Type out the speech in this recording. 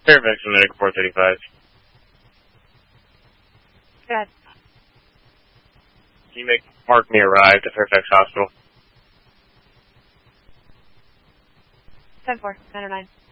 Fairfax, Medical 435. Go ahead. Can you make Mark me arrive to Fairfax Hospital? 10-4, 909.